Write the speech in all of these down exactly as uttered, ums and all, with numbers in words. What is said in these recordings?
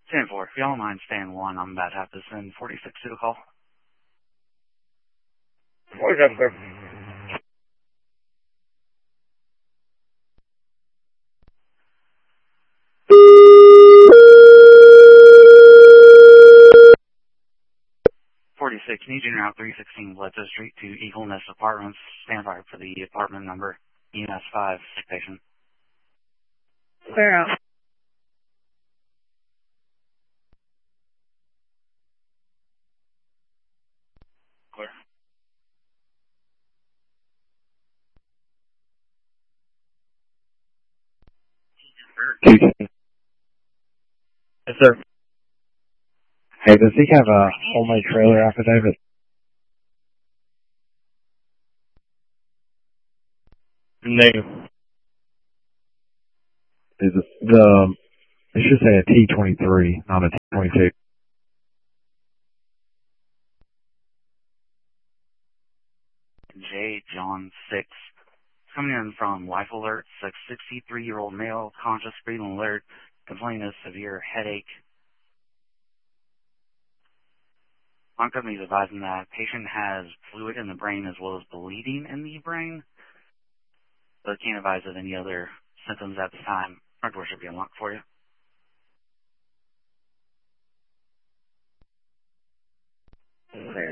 ten four, if y'all don't mind staying one, I'm about to have to send forty-six to the call. forty-seven, sir. forty-six, need you route three sixteen Bledsoe Street to Eagle Nest Apartments. Stand by for the apartment number, E M S five, sick patient. Clear out. Clear. Yes, sir. Hey, does he have a homemade trailer affidavit? Negative. Is it the? It should say a T twenty-three, not a T twenty-two. J. John six. Coming in from Life Alert, a sixty-three-year-old male, conscious, breathing alert, complaining of severe headache. My company is advising that patient has fluid in the brain as well as bleeding in the brain, but can't advise of any other symptoms at this time. Front door should be unlocked for you. Clear.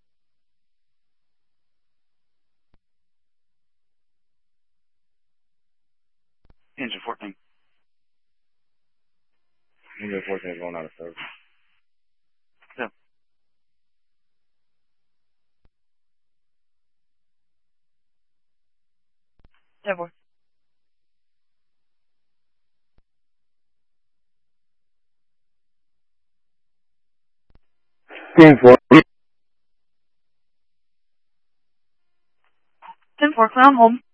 Engine fourteen. Engine fourteen is going out of service. So, ten four. ten four. ten four, clear on hold.